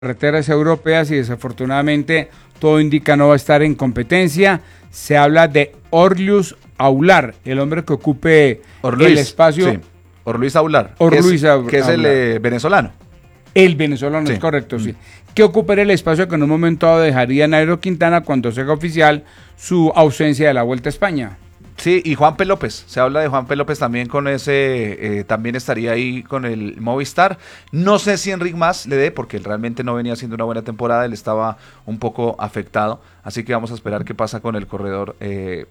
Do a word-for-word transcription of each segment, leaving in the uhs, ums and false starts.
carreteras europeas y desafortunadamente todo indica no va a estar en competencia. Se habla de Orluis Aular, el hombre que ocupe Orluis, el espacio. Sí. Orluis Aular, Orluis que es, que es el eh, venezolano. El venezolano, Sí. es correcto, sí. Que ocuparía el espacio que en un momento dado dejaría Nairo Quintana cuando se haga oficial su ausencia de la Vuelta a España. Sí, y Juanpe López, se habla de Juanpe López también con ese, eh, también estaría ahí con el Movistar. No sé si Enric Mas le dé, porque él realmente no venía haciendo una buena temporada, él estaba un poco afectado, así que vamos a esperar qué pasa con el corredor eh,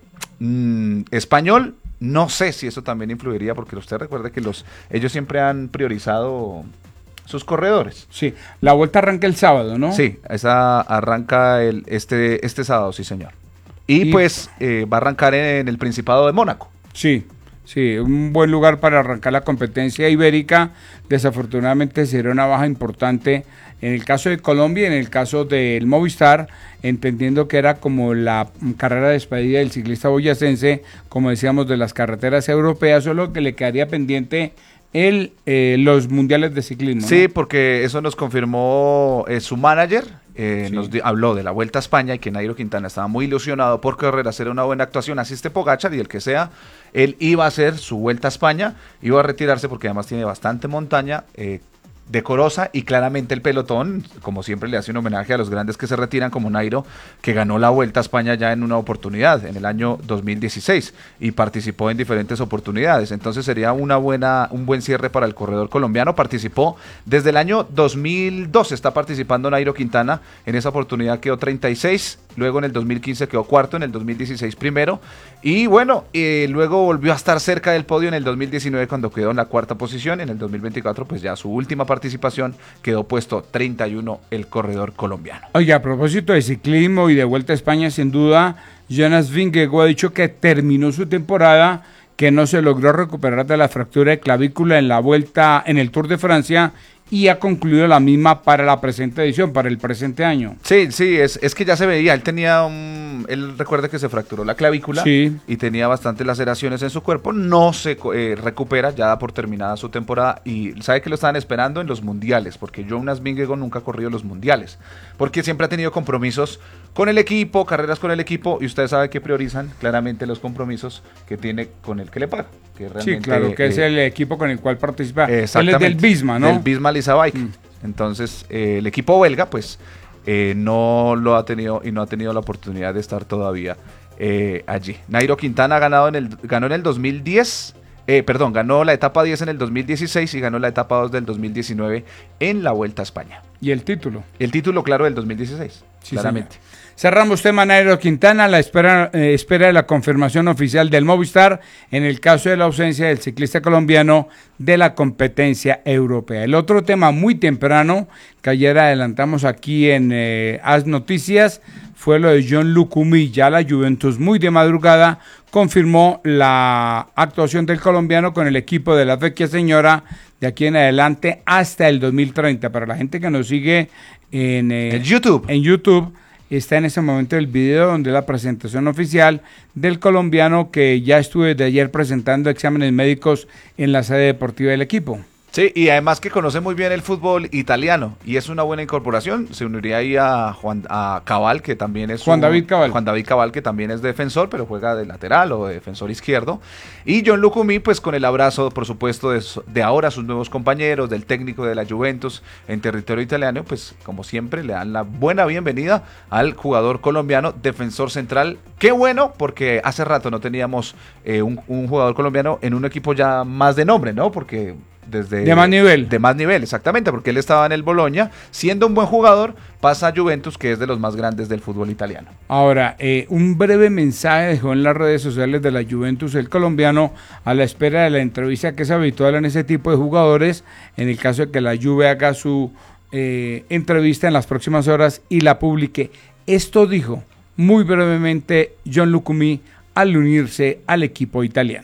mm, español. No sé si eso también influiría, porque usted recuerde que los ellos siempre han priorizado sus corredores. Sí, la Vuelta arranca el sábado, ¿no? Sí, esa arranca el, este, este sábado, sí señor. Y, y pues eh, va a arrancar en el Principado de Mónaco. Sí, sí, un buen lugar para arrancar la competencia ibérica. Desafortunadamente sería una baja importante en el caso de Colombia y en el caso del Movistar, entendiendo que era como la carrera de despedida del ciclista boyacense, como decíamos, de las carreteras europeas, solo que le quedaría pendiente el, eh, los mundiales de ciclismo, ¿no? Sí, porque eso nos confirmó eh, su manager, eh, Sí. nos di- habló de la Vuelta a España y que Nairo Quintana estaba muy ilusionado por correr, hacer una buena actuación, así esté Pogacar y el que sea, él iba a hacer su Vuelta a España, iba a retirarse porque además tiene bastante montaña, eh, decorosa, y claramente el pelotón, como siempre, le hace un homenaje a los grandes que se retiran, como Nairo, que ganó la Vuelta a España ya en una oportunidad, en el año dos mil dieciséis, y participó en diferentes oportunidades. Entonces sería una buena, un buen cierre para el corredor colombiano. Participó desde el año dos mil doce, está participando Nairo Quintana, en esa oportunidad quedó treinta y seis, luego en el dos mil quince quedó cuarto, en el dos mil dieciséis primero, y bueno, eh, luego volvió a estar cerca del podio en el dos mil diecinueve cuando quedó en la cuarta posición, en el dos mil veinticuatro pues ya su última participación quedó puesto treinta y uno el corredor colombiano. Oye, a propósito de ciclismo y de Vuelta a España, sin duda, Jonas Vingegaard ha dicho que terminó su temporada, que no se logró recuperar de la fractura de clavícula en la Vuelta, en el Tour de Francia, y ha concluido la misma para la presente edición, para el presente año. Sí, sí, es, es que ya se veía, él tenía un, él recuerda que se fracturó la clavícula, Sí. y tenía bastantes laceraciones en su cuerpo, no se eh, recupera, ya da por terminada su temporada, y sabe que lo estaban esperando en los mundiales, porque Jonas Vingegaard nunca ha corrido los mundiales, porque siempre ha tenido compromisos con el equipo, carreras con el equipo, y usted sabe que priorizan claramente los compromisos que tiene con el que le paga. Que realmente, Sí, claro, que eh, es el equipo con el cual participa. Él es Exactamente. del Bisma, ¿no? Del Bisma Lisa Bike. Mm. Entonces, eh, el equipo belga, pues, eh, no lo ha tenido y no ha tenido la oportunidad de estar todavía eh, allí. Nairo Quintana ha ganado en el, ganó en el dos mil diez, eh, perdón, ganó la etapa diez en el dos mil dieciséis y ganó la etapa dos del dos mil diecinueve en la Vuelta a España. Y el título. El título, claro, del dos mil dieciséis, Sí, claramente. señor. Cerramos tema Nairo Quintana, la espera, eh, espera de la confirmación oficial del Movistar en el caso de la ausencia del ciclista colombiano de la competencia europea. El otro tema muy temprano, que ayer adelantamos aquí en eh, As Noticias, fue lo de John Lucumí. Ya la Juventus muy de madrugada confirmó la actuación del colombiano con el equipo de la Vecchia Señora de aquí en adelante hasta el dos mil treinta. Para la gente que nos sigue en, eh, En YouTube. en YouTube, está en ese momento el video donde la presentación oficial del colombiano que ya estuve desde ayer presentando exámenes médicos en la sede deportiva del equipo. Sí, y además que conoce muy bien el fútbol italiano y es una buena incorporación. Se uniría ahí a Juan a Cabal, que también es Juan un- David Cabal. Juan David Cabal, que también es defensor, pero juega de lateral o de defensor izquierdo. Y John Lucumí, pues con el abrazo, por supuesto, de, su- de ahora sus nuevos compañeros, del técnico de la Juventus en territorio italiano, pues como siempre le dan la buena bienvenida al jugador colombiano, defensor central. Qué bueno, porque hace rato no teníamos eh, un, un jugador colombiano en un equipo ya más de nombre, ¿no? Porque desde De más nivel. De más nivel, exactamente, porque él estaba en el Bologna, siendo un buen jugador, pasa a Juventus, que es de los más grandes del fútbol italiano. Ahora, eh, un breve mensaje dejó en las redes sociales de la Juventus el colombiano a la espera de la entrevista que es habitual en ese tipo de jugadores, en el caso de que la Juve haga su eh, entrevista en las próximas horas y la publique. Esto dijo muy brevemente John Lucumí al unirse al equipo italiano.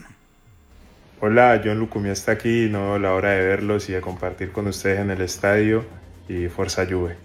Hola, John Lucumí está aquí, no veo la hora de verlos y de compartir con ustedes en el estadio, y Forza Juve.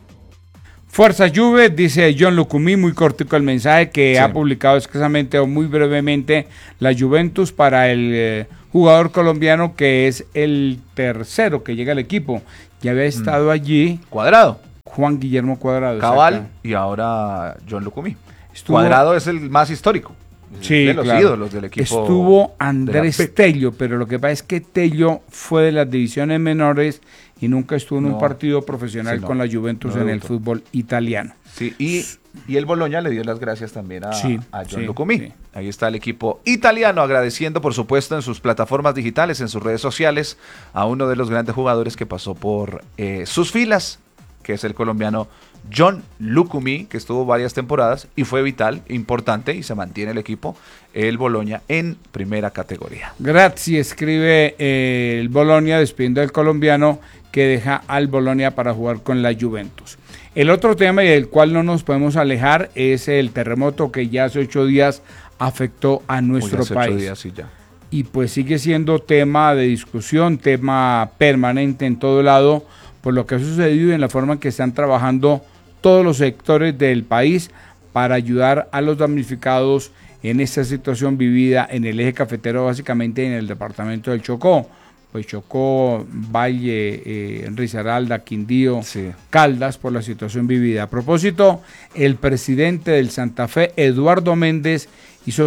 Fuerza Juve, dice John Lucumí, muy cortico el mensaje que Sí. ha publicado escasamente o muy brevemente la Juventus para el eh, jugador colombiano que es el tercero que llega al equipo. Ya había estado allí Cuadrado. Juan Guillermo Cuadrado. Cabal exacto. y ahora John Lucumí. Estuvo, Cuadrado es el más histórico. Sí, de los claro. ídolos del equipo. Estuvo Andrés de la... Tello, pero lo que pasa es que Tello fue de las divisiones menores y nunca estuvo en no, un partido profesional sí, no, con la Juventus no en el fútbol italiano. Sí, y, y el Bologna le dio las gracias también a, sí, a John sí, Lucumí. Sí. Ahí está el equipo italiano agradeciendo, por supuesto, en sus plataformas digitales, en sus redes sociales, a uno de los grandes jugadores que pasó por eh, sus filas, que es el colombiano John Lucumí, que estuvo varias temporadas y fue vital, importante, y se mantiene el equipo, el Bologna, en primera categoría. Gracias, escribe eh, el Bologna despidiendo al colombiano que deja al Bologna para jugar con la Juventus. El otro tema y del cual no nos podemos alejar es el terremoto que ya hace ocho días afectó a nuestro hace país. Ocho días, sí, ya. Y pues sigue siendo tema de discusión, tema permanente en todo lado, por lo que ha sucedido y en la forma en que están trabajando todos los sectores del país para ayudar a los damnificados en esta situación vivida en el eje cafetero, básicamente en el departamento del Chocó. Pues Chocó, Valle, eh, Risaralda, Quindío, sí. Caldas, por la situación vivida. A propósito, el presidente del Santa Fe, Eduardo Méndez, hizo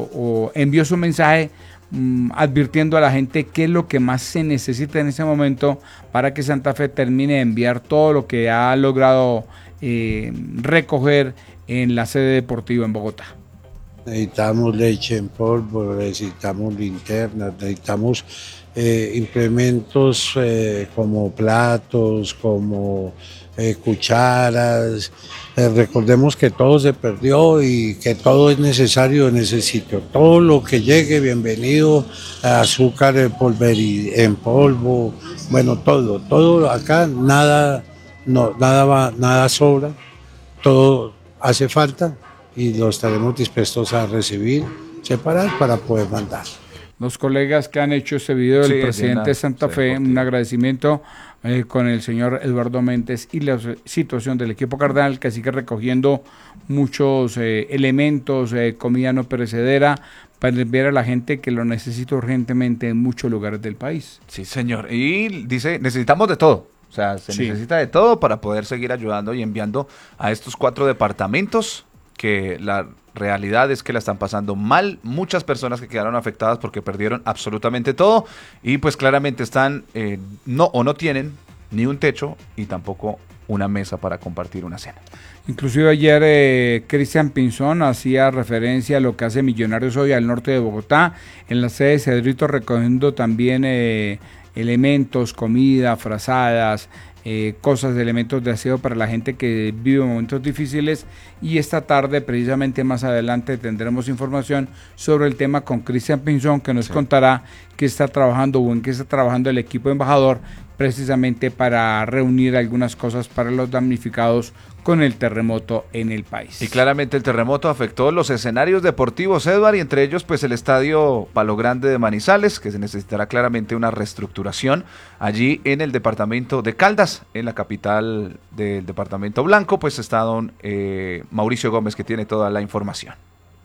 o envió su mensaje mmm, advirtiendo a la gente qué es lo que más se necesita en ese momento para que Santa Fe termine de enviar todo lo que ha logrado eh, recoger en la sede deportiva en Bogotá. Necesitamos leche en polvo, necesitamos linternas, necesitamos eh, implementos eh, como platos, como eh, cucharas. Eh, recordemos que todo se perdió y que todo es necesario en ese sitio. Todo lo que llegue, bienvenido, azúcar en, polveri, en polvo, bueno, todo, todo acá, nada, no, nada, va, nada sobra, todo hace falta. Y lo estaremos dispuestos a recibir, separar para poder mandar. Los colegas que han hecho este video del sí, presidente de Santa sí, Fe, un agradecimiento eh, con el señor Eduardo Méndez y la situación del equipo Cardenal, que sigue recogiendo muchos eh, elementos, eh, comida no perecedera, para enviar a la gente que lo necesita urgentemente en muchos lugares del país. Sí, señor. Y dice, necesitamos de todo. O sea, se sí. necesita de todo para poder seguir ayudando y enviando a estos cuatro departamentos, que la realidad es que la están pasando mal, muchas personas que quedaron afectadas porque perdieron absolutamente todo y pues claramente están eh, no o no tienen ni un techo y tampoco una mesa para compartir una cena. Inclusive ayer eh, Cristian Pinzón hacía referencia a lo que hace Millonarios hoy al norte de Bogotá, en la sede de Cedrito, recogiendo también eh, elementos, comida, frazadas, Eh, cosas, elementos de aseo para la gente que vive momentos difíciles, y esta tarde, precisamente más adelante, tendremos información sobre el tema con Cristian Pinzón, que nos sí. contará qué está trabajando o en qué está trabajando el equipo embajador precisamente para reunir algunas cosas para los damnificados con el terremoto en el país. Y claramente el terremoto afectó los escenarios deportivos, Edward, y entre ellos pues el estadio Palo Grande de Manizales, que se necesitará claramente una reestructuración allí en el departamento de Caldas, en la capital del departamento blanco. Pues está don eh, Mauricio Gómez, que tiene toda la información.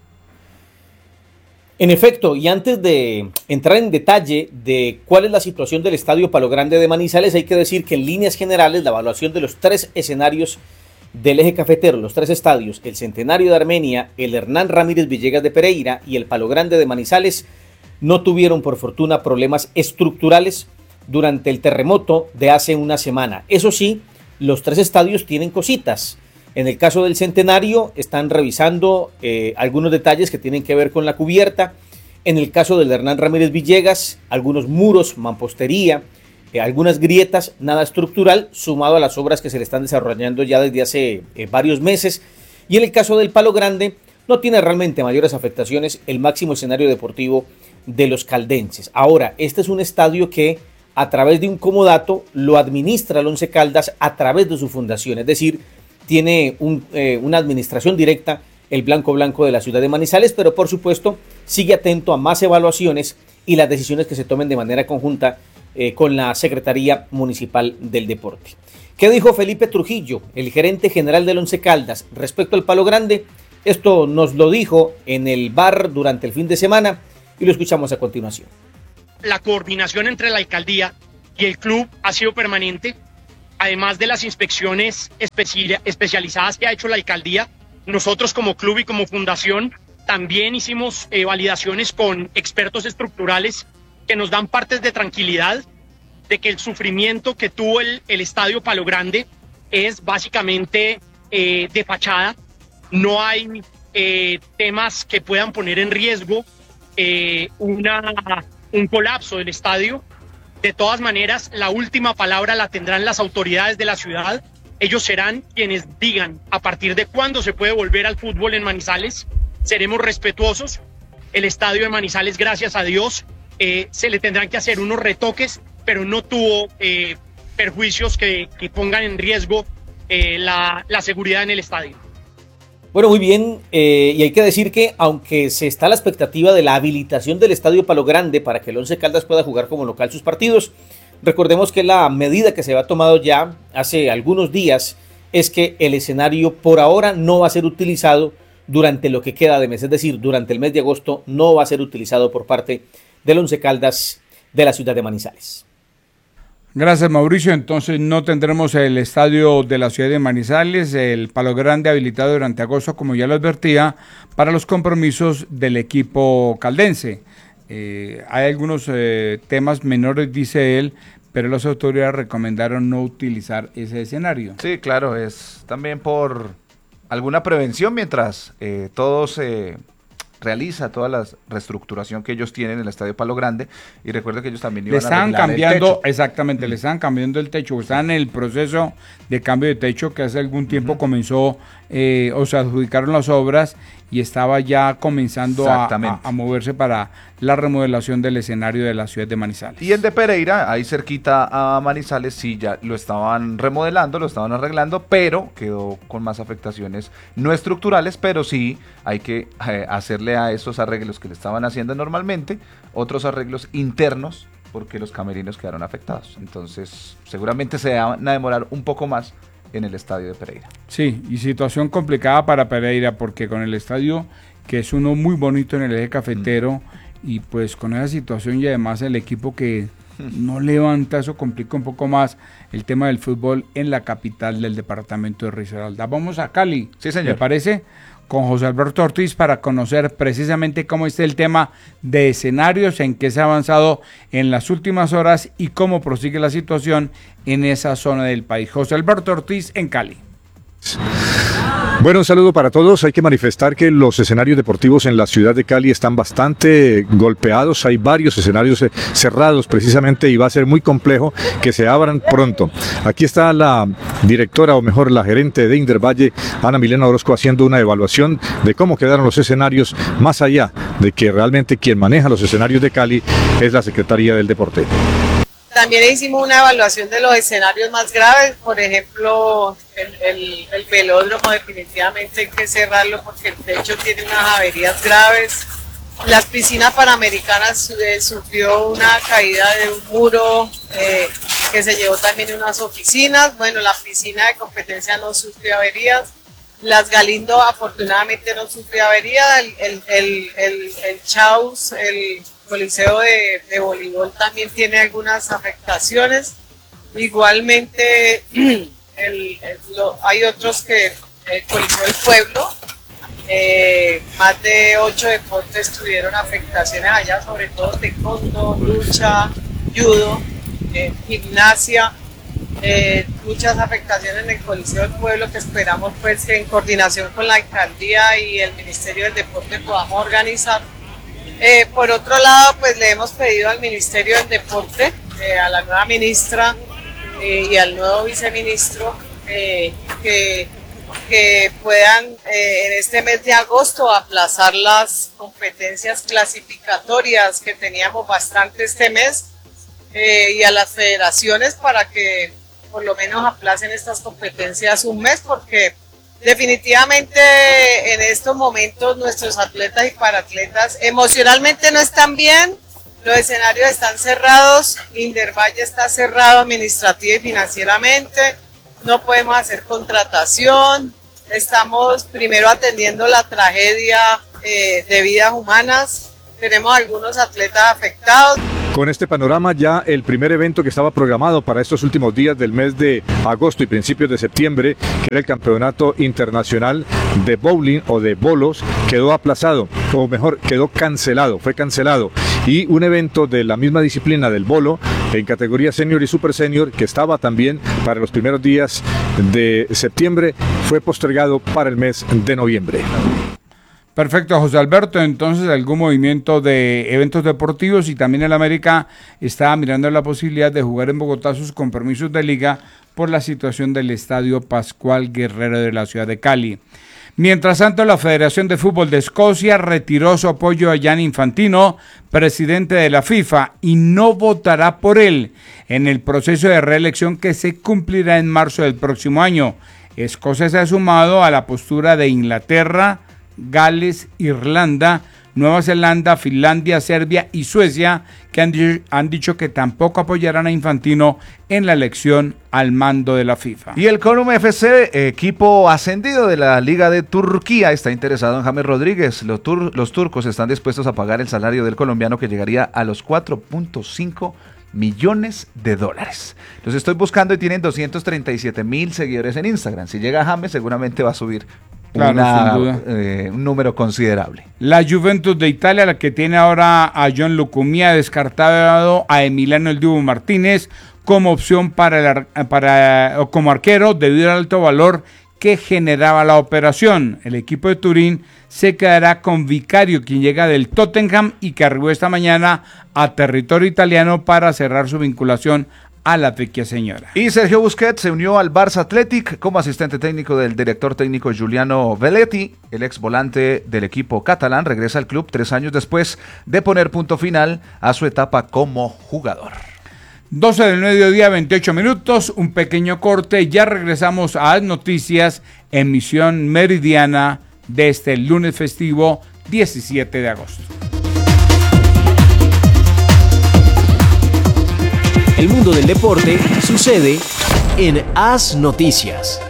En efecto, y antes de entrar en detalle de cuál es la situación del estadio Palo Grande de Manizales, hay que decir que en líneas generales la evaluación de los tres escenarios del eje cafetero, los tres estadios, el Centenario de Armenia, el Hernán Ramírez Villegas de Pereira y el Palo Grande de Manizales, no tuvieron por fortuna problemas estructurales durante el terremoto de hace una semana. Eso sí, los tres estadios tienen cositas. En el caso del Centenario están revisando eh, algunos detalles que tienen que ver con la cubierta. En el caso del Hernán Ramírez Villegas, algunos muros, mampostería, eh, algunas grietas, nada estructural, sumado a las obras que se le están desarrollando ya desde hace eh, varios meses. Y en el caso del Palo Grande, no tiene realmente mayores afectaciones el máximo escenario deportivo de los caldenses. Ahora, este es un estadio que a través de un comodato lo administra el Once Caldas a través de su fundación, es decir, tiene un, eh, una administración directa el Blanco Blanco de la ciudad de Manizales, pero por supuesto sigue atento a más evaluaciones y las decisiones que se tomen de manera conjunta eh, con la Secretaría Municipal del Deporte. ¿Qué dijo Felipe Trujillo, el gerente general del Once Caldas, respecto al Palo Grande? Esto nos lo dijo en el bar durante el fin de semana y lo escuchamos a continuación. La coordinación entre la alcaldía y el club ha sido permanente. además de las inspecciones especi- especializadas que ha hecho la alcaldía, nosotros como club y como fundación también hicimos eh, validaciones con expertos estructurales que nos dan partes de tranquilidad de que el sufrimiento que tuvo el, el Estadio Palo Grande es básicamente eh, de fachada. No hay eh, temas que puedan poner en riesgo eh, una, un colapso del estadio. De todas maneras, la última palabra la tendrán las autoridades de la ciudad. Ellos serán quienes digan a partir de cuándo se puede volver al fútbol en Manizales. Seremos respetuosos. El estadio de Manizales, gracias a Dios, eh, se le tendrán que hacer unos retoques, pero no tuvo eh, perjuicios que, que pongan en riesgo eh, la, la seguridad en el estadio. Bueno, muy bien, eh, y hay que decir que aunque se está a la expectativa de la habilitación del Estadio Palo Grande para que el Once Caldas pueda jugar como local sus partidos, recordemos que la medida que se había tomado ya hace algunos días es que el escenario por ahora no va a ser utilizado durante lo que queda de mes, es decir, durante el mes de agosto no va a ser utilizado por parte del Once Caldas de la ciudad de Manizales. Gracias, Mauricio. Entonces no tendremos el estadio de la ciudad de Manizales, el Palo Grande habilitado durante agosto, como ya lo advertía, para los compromisos del equipo caldense. Eh, hay algunos eh, temas menores, dice él, pero las autoridades recomendaron no utilizar ese escenario. Sí, claro, es también por alguna prevención mientras eh, todo se realiza toda la reestructuración que ellos tienen en el Estadio Palo Grande, y recuerda que ellos también iban le estaban a arreglar cambiando, el techo. exactamente, le estaban cambiando el techo, estaban en el proceso de cambio de techo que hace algún tiempo uh-huh. comenzó, eh, o se adjudicaron las obras y estaba ya comenzando a, a, a moverse para la remodelación del escenario de la ciudad de Manizales. Y el de Pereira, ahí cerquita a Manizales, sí, ya lo estaban remodelando, lo estaban arreglando, pero quedó con más afectaciones no estructurales, pero sí hay que eh, hacerle a esos arreglos que le estaban haciendo normalmente, otros arreglos internos, porque los camerinos quedaron afectados. Entonces, seguramente se van a demorar un poco más en el estadio de Pereira. Sí, y situación complicada para Pereira, porque con el estadio, que es uno muy bonito en el eje cafetero, mm. y pues con esa situación y además el equipo que mm. no levanta, eso complica un poco más el tema del fútbol en la capital del departamento de Risaralda. Vamos a Cali, sí, señor. ¿Me parece? Con José Alberto Ortiz para conocer precisamente cómo está el tema de escenarios, en qué se ha avanzado en las últimas horas y cómo prosigue la situación en esa zona del país. José Alberto Ortiz en Cali. Bueno, un saludo para todos. Hay que manifestar que los escenarios deportivos en la ciudad de Cali están bastante golpeados. Hay varios escenarios cerrados precisamente y va a ser muy complejo que se abran pronto. Aquí está la directora, o mejor la gerente de Indervalle, Ana Milena Orozco, haciendo una evaluación de cómo quedaron los escenarios, más allá de que realmente quien maneja los escenarios de Cali es la Secretaría del Deporte. También hicimos una evaluación de los escenarios más graves, por ejemplo, el, el, el velódromo definitivamente hay que cerrarlo porque el techo tiene unas averías graves. Las piscinas panamericanas eh, sufrió una caída de un muro eh, que se llevó también unas oficinas. Bueno, la piscina de competencia no sufrió averías. Las Galindo afortunadamente no sufrió avería. El, el, el, el, el Chaus, el Coliseo de, de voleibol también tiene algunas afectaciones. Igualmente el, el, lo, hay otros que, el Coliseo del Pueblo, eh, más de ocho deportes tuvieron afectaciones allá, sobre todo taekwondo, lucha, judo, eh, gimnasia, eh, muchas afectaciones en el Coliseo del Pueblo que esperamos pues que en coordinación con la alcaldía y el Ministerio del Deporte podamos organizar. Eh, por otro lado, pues le hemos pedido al Ministerio del Deporte, eh, a la nueva ministra eh, y al nuevo viceministro eh, que, que puedan eh, en este mes de agosto aplazar las competencias clasificatorias que teníamos bastante este mes eh, y a las federaciones para que por lo menos aplacen estas competencias un mes, porque definitivamente en estos momentos nuestros atletas y paratletas emocionalmente no están bien, los escenarios están cerrados, Indervalle está cerrado administrativa y financieramente, no podemos hacer contratación, estamos primero atendiendo la tragedia eh, de vidas humanas, tenemos algunos atletas afectados. Con este panorama, ya el primer evento que estaba programado para estos últimos días del mes de agosto y principios de septiembre, que era el Campeonato Internacional de Bowling o de Bolos, quedó aplazado, o mejor, quedó cancelado, fue cancelado. Y un evento de la misma disciplina del bolo, en categoría senior y super senior, que estaba también para los primeros días de septiembre, fue postergado para el mes de noviembre. Perfecto, José Alberto. Entonces, algún movimiento de eventos deportivos, y también el América estaba mirando la posibilidad de jugar en Bogotá sus compromisos de liga por la situación del Estadio Pascual Guerrero de la ciudad de Cali. Mientras tanto, la Federación de Fútbol de Escocia retiró su apoyo a Gianni Infantino, presidente de la FIFA, y no votará por él en el proceso de reelección que se cumplirá en marzo del próximo año. Escocia se ha sumado a la postura de Inglaterra, Gales, Irlanda, Nueva Zelanda, Finlandia, Serbia y Suecia, que han, di- han dicho que tampoco apoyarán a Infantino en la elección al mando de la FIFA. Y el Conum F C, equipo ascendido de la Liga de Turquía, está interesado en James Rodríguez. Los, tur- los turcos están dispuestos a pagar el salario del colombiano, que llegaría a los cuatro punto cinco millones de dólares. Los estoy buscando y tienen doscientos treinta y siete mil seguidores en Instagram. Si llega James, seguramente va a subir Claro, una, sin duda. eh, un número considerable. La Juventus de Italia, la que tiene ahora a John Lucumia, ha descartado a Emiliano El Dibu Martínez como opción para, el ar- para o como arquero, debido al alto valor que generaba la operación. El equipo de Turín se quedará con Vicario, quien llega del Tottenham y que arribó esta mañana a territorio italiano para cerrar su vinculación a la vecchia señora. Y Sergio Busquets se unió al Barça Athletic como asistente técnico del director técnico Giuliano Velletti. El ex volante del equipo catalán regresa al club tres años después de poner punto final a su etapa como jugador. doce del mediodía, veintiocho minutos, un pequeño corte, ya regresamos a las noticias, emisión meridiana de este lunes festivo diecisiete de agosto. El mundo del deporte sucede en As Noticias.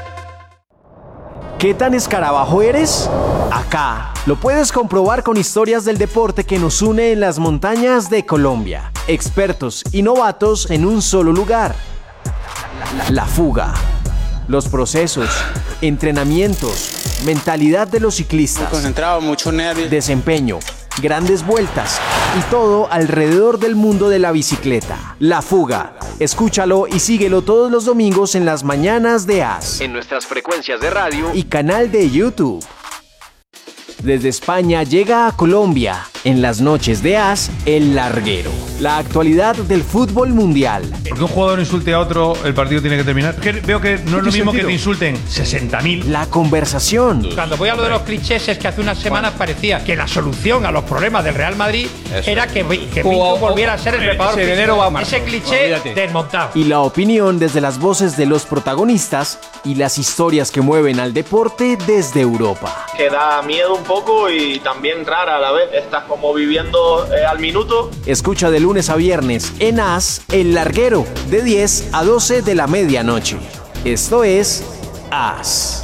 ¿Qué tan escarabajo eres? Acá lo puedes comprobar con historias del deporte que nos une en las montañas de Colombia. Expertos y novatos en un solo lugar. La fuga, los procesos, entrenamientos, mentalidad de los ciclistas, Muy concentrado, mucho nervio. desempeño, grandes vueltas y todo alrededor del mundo de la bicicleta. La Fuga. Escúchalo y síguelo todos los domingos en las mañanas de As, en nuestras frecuencias de radio y canal de YouTube. Desde España llega a Colombia, en las noches de As, El Larguero. La actualidad del fútbol mundial. Porque un jugador insulte a otro, el partido tiene que terminar. Que veo que no es lo mismo que te insulten sesenta mil. La conversación. Cuando voy a lo de los clichés, es que hace unas semanas parecía que la solución a los problemas del Real Madrid Eso. era que, que Pinto volviera a ser el preparador físico. Ese cliché Olvídate. desmontado. Y la opinión desde las voces de los protagonistas y las historias que mueven al deporte desde Europa. Que da miedo un poco y también rara a la vez. Estás como viviendo eh, al minuto. Escucha de lunes a viernes en As, El Larguero, de diez a doce de la medianoche. Esto es As.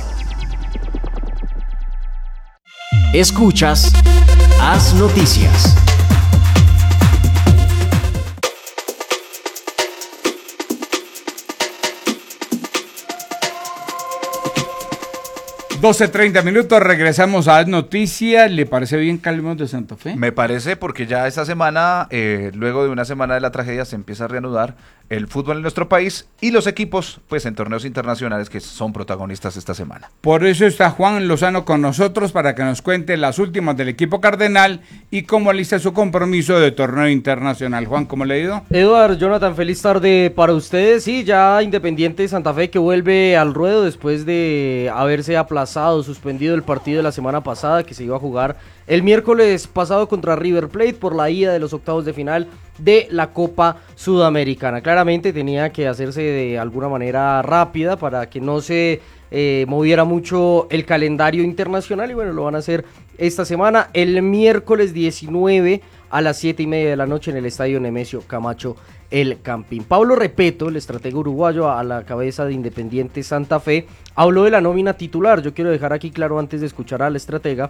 Escuchas As Noticias. doce treinta minutos, regresamos a las noticias. ¿Le parece bien que hablemos de Santa Fe? Me parece, porque ya esta semana, eh, luego de una semana de la tragedia, se empieza a reanudar el fútbol en nuestro país y los equipos, pues en torneos internacionales que son protagonistas esta semana. Por eso está Juan Lozano con nosotros para que nos cuente las últimas del equipo cardenal y cómo alista su compromiso de torneo internacional. Juan, ¿cómo le ha ido? Eduard, Jonathan, feliz tarde para ustedes. Sí, ya Independiente Santa Fe que vuelve al ruedo después de haberse aplazado, suspendido el partido de la semana pasada que se iba a jugar el miércoles pasado contra River Plate por la ida de los octavos de final de la Copa Sudamericana. Claramente tenía que hacerse de alguna manera rápida para que no se eh, moviera mucho el calendario internacional y bueno, lo van a hacer esta semana el miércoles diecinueve a las siete y media de la noche en el estadio Nemesio Camacho El Campín. Pablo Repeto, el estratega uruguayo a la cabeza de Independiente Santa Fe, habló de la nómina titular. Yo quiero dejar aquí claro antes de escuchar al estratega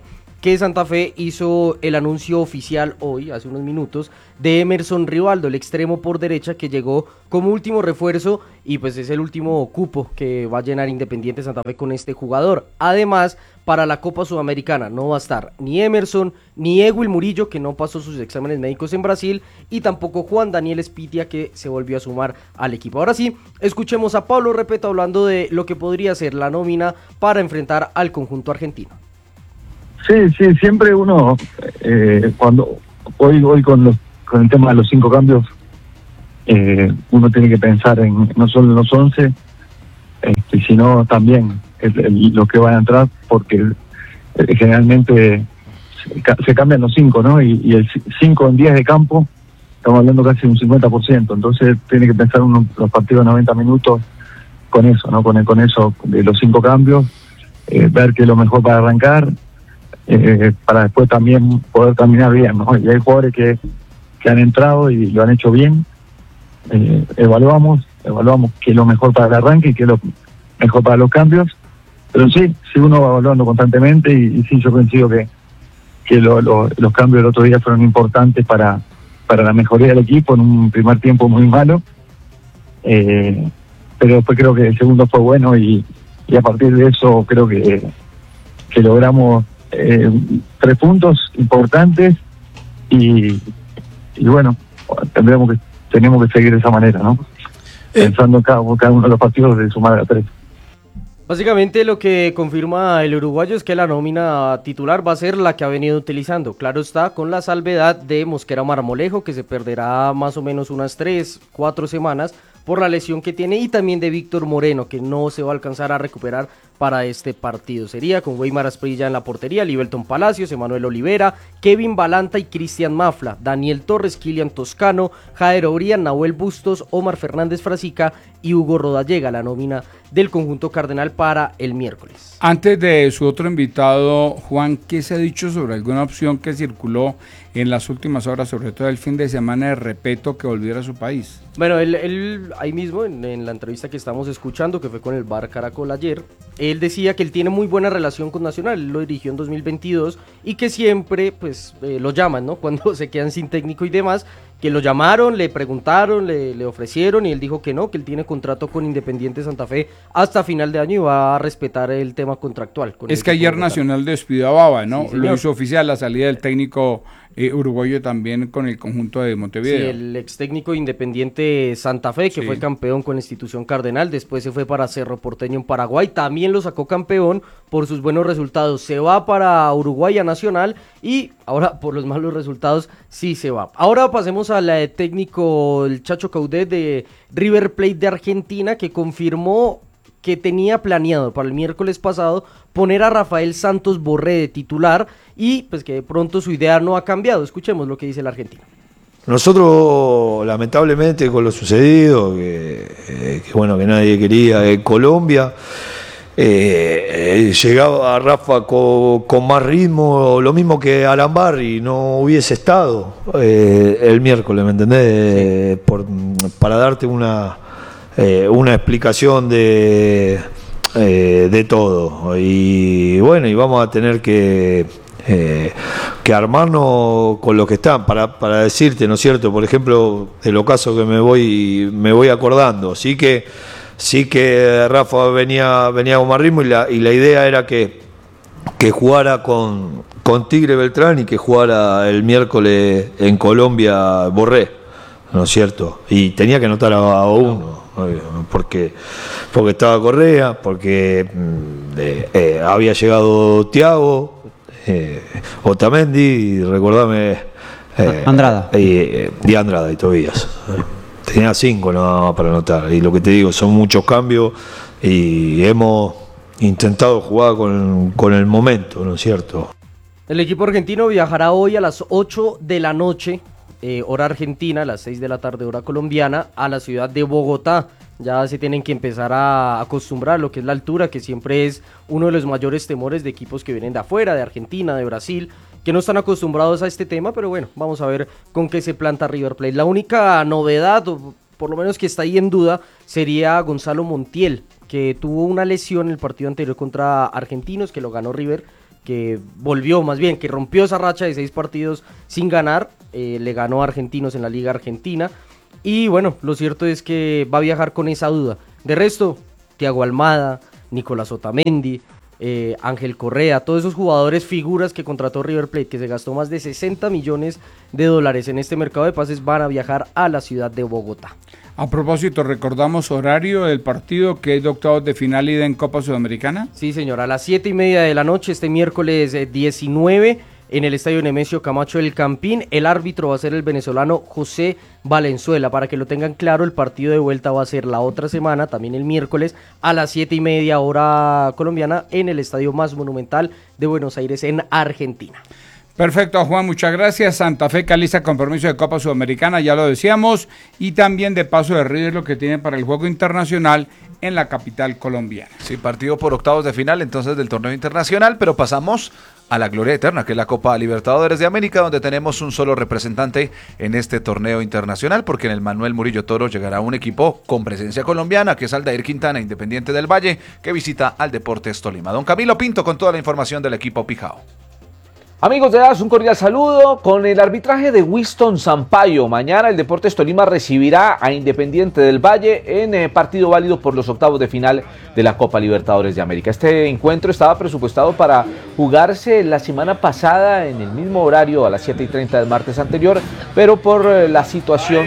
que Santa Fe hizo el anuncio oficial hoy, hace unos minutos, de Emerson Rivaldo, el extremo por derecha que llegó como último refuerzo y pues es el último cupo que va a llenar Independiente Santa Fe con este jugador. Además, para la Copa Sudamericana no va a estar ni Emerson, ni Ewil Murillo, que no pasó sus exámenes médicos en Brasil, y tampoco Juan Daniel Espitia, que se volvió a sumar al equipo. Ahora sí, escuchemos a Pablo Repeto hablando de lo que podría ser la nómina para enfrentar al conjunto argentino. Sí, sí, siempre uno, eh, cuando hoy hoy con los con el tema de los cinco cambios, eh, uno tiene que pensar en no solo en los once, este, sino también el, el, lo que van a entrar, porque eh, generalmente se, se cambian los cinco, ¿no? Y, y el cinco en diez de campo, estamos hablando casi de un cincuenta por ciento, entonces tiene que pensar uno los partidos de noventa minutos con eso, ¿no? Con, el, con eso de los cinco cambios, eh, ver qué es lo mejor para arrancar, Eh, para después también poder terminar bien, ¿no? Y hay jugadores que, que han entrado y lo han hecho bien, eh, evaluamos, evaluamos qué es lo mejor para el arranque y qué es lo mejor para los cambios, pero sí, sí uno va evaluando constantemente y, y sí, yo coincido que, que lo, lo, los cambios del otro día fueron importantes para, para la mejoría del equipo en un primer tiempo muy malo, eh, pero después creo que el segundo fue bueno y, y a partir de eso creo que, que logramos Eh, tres puntos importantes y, y bueno, tendremos que tenemos que seguir de esa manera, ¿no? Eh. Pensando en cada, cada uno de los partidos de sumar a tres. Básicamente lo que confirma el uruguayo es que la nómina titular va a ser la que ha venido utilizando, claro está, con la salvedad de Mosquera Marmolejo, que se perderá más o menos unas tres, cuatro semanas por la lesión que tiene, y también de Víctor Moreno, que no se va a alcanzar a recuperar para este partido. Sería con Weimar Asprilla en la portería, Libelton Palacios, Emanuel Olivera, Kevin Balanta y Cristian Mafla, Daniel Torres, Kilian Toscano, Jader Obrian, Nahuel Bustos, Omar Fernández Frasica y Hugo Rodallega, la nómina del conjunto cardenal para el miércoles. Antes de su otro invitado, Juan, ¿qué se ha dicho sobre alguna opción que circuló en las últimas horas, sobre todo el fin de semana, de Repeto, que volviera a su país? Bueno, él, él ahí mismo, en, en la entrevista que estamos escuchando, que fue con el Bar Caracol ayer, él decía que él tiene muy buena relación con Nacional, él lo dirigió en dos mil veintidós, y que siempre, pues, eh, lo llaman, ¿no? Cuando se quedan sin técnico y demás, que lo llamaron, le preguntaron, le, le ofrecieron, y él dijo que no, que él tiene contrato con Independiente Santa Fe hasta final de año y va a respetar el tema contractual. Con es que ayer Nacional despidió a Baba, ¿no? Sí, lo hizo oficial la salida del técnico eh, uruguayo también con el conjunto de Montevideo. Sí, el ex técnico Independiente Santa Fe, que sí. fue campeón con la institución cardenal, después se fue para Cerro Porteño en Paraguay, también lo sacó campeón por sus buenos resultados, se va para Uruguay a Nacional y ahora por los malos resultados sí se va. Ahora pasemos al eh, técnico, el Chacho Coudet de River Plate de Argentina, que confirmó que tenía planeado para el miércoles pasado poner a Rafael Santos Borré de titular y pues que de pronto su idea no ha cambiado. Escuchemos lo que dice el argentino. Nosotros, lamentablemente, con lo sucedido, que, eh, que bueno, que nadie quería en Colombia, eh, eh, llegaba a Rafa con, con más ritmo, lo mismo que Arambarri, no hubiese estado eh, el miércoles, ¿me entendés? Sí. Por, para darte una... Eh, una explicación de, eh, de todo y bueno, y vamos a tener que eh, que armarnos con lo que están para, para decirte, ¿no es cierto? Por ejemplo, de los casos que me voy me voy acordando, sí que sí que Rafa venía venía con más ritmo y la, y la idea era que que jugara con, con Tigre Beltrán y que jugara el miércoles en Colombia Borré, ¿no es cierto? Y tenía que anotar a, a uno, porque porque estaba Correa, porque eh, eh, había llegado Thiago, eh, Otamendi, y recordame eh, Andrada eh, y Andrada y Tobías. Tenía cinco no para anotar, y lo que te digo, son muchos cambios y hemos intentado jugar con, con el momento, ¿no es cierto? El equipo argentino viajará hoy a las ocho de la noche, Eh, hora argentina, a las seis de la tarde, hora colombiana, a la ciudad de Bogotá. Ya se tienen que empezar a acostumbrar a lo que es la altura, que siempre es uno de los mayores temores de equipos que vienen de afuera, de Argentina, de Brasil, que no están acostumbrados a este tema, pero bueno, vamos a ver con qué se planta River Plate. La única novedad, o por lo menos que está ahí en duda, sería Gonzalo Montiel, que tuvo una lesión en el partido anterior contra Argentinos, que lo ganó River, que volvió más bien, que rompió esa racha de seis partidos sin ganar, eh, le ganó a Argentinos en la Liga Argentina, y bueno, lo cierto es que va a viajar con esa duda. De resto, Thiago Almada, Nicolás Otamendi, eh, Ángel Correa, todos esos jugadores figuras que contrató River Plate, que se gastó más de sesenta millones de dólares en este mercado de pases, van a viajar a la ciudad de Bogotá. A propósito, recordamos horario del partido, que es de octavos de final ida en Copa Sudamericana. Sí, señor, a las siete y media de la noche, este miércoles eh, diecinueve, en el estadio Nemesio Camacho del Campín. El árbitro va a ser el venezolano José Valenzuela. Para que lo tengan claro, el partido de vuelta va a ser la otra semana, también el miércoles, a las siete y media hora colombiana, en el estadio más monumental de Buenos Aires, en Argentina. Perfecto, Juan, muchas gracias. Santa Fe Caliza, compromiso de Copa Sudamericana, ya lo decíamos, y también de paso de River lo que tiene para el juego internacional en la capital colombiana. Sí, partido por octavos de final entonces del torneo internacional, pero pasamos a la gloria eterna, que es la Copa Libertadores de América, donde tenemos un solo representante en este torneo internacional, porque en el Manuel Murillo Toro llegará un equipo con presencia colombiana, que es Aldair Quintana, Independiente del Valle, que visita al Deportes Tolima. Don Camilo Pinto con toda la información del equipo Pijao. Amigos de A S, un cordial saludo. Con el arbitraje de Winston Sampaio, mañana el Deportes Tolima recibirá a Independiente del Valle en eh, partido válido por los octavos de final de la Copa Libertadores de América. Este encuentro estaba presupuestado para jugarse la semana pasada en el mismo horario, a las siete y treinta del martes anterior, pero por eh, la situación